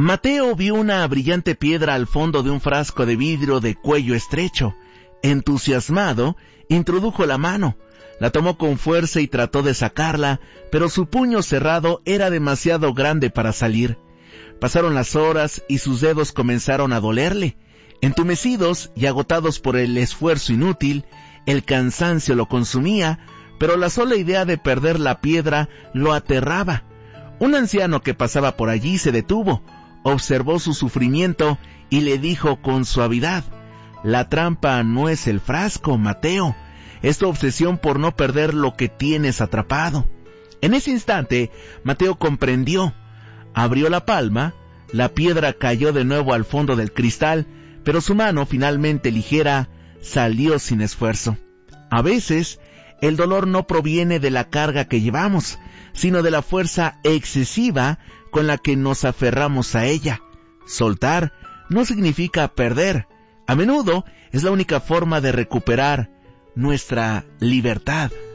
Mateo vio una brillante piedra al fondo de un frasco de vidrio de cuello estrecho. Entusiasmado, introdujo la mano, la tomó con fuerza y trató de sacarla, pero su puño cerrado era demasiado grande para salir. Pasaron las horas y sus dedos comenzaron a dolerle. Entumecidos y agotados por el esfuerzo inútil, el cansancio lo consumía, pero la sola idea de perder la piedra lo aterraba. Un anciano que pasaba por allí se detuvo, observó su sufrimiento y le dijo con suavidad: «La trampa no es el frasco, Mateo, es tu obsesión por no perder lo que tienes atrapado». En ese instante, Mateo comprendió. Abrió la palma, la piedra cayó de nuevo al fondo del cristal, pero su mano, finalmente ligera, salió sin esfuerzo. A veces, el dolor no proviene de la carga que llevamos, sino de la fuerza excesiva con la que nos aferramos a ella. Soltar no significa perder. A menudo es la única forma de recuperar nuestra libertad.